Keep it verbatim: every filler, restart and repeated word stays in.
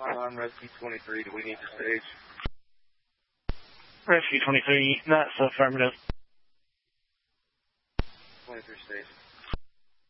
I'm Rescue twenty-three. Do we need to stage? Rescue twenty-three, that's affirmative. twenty-three stage.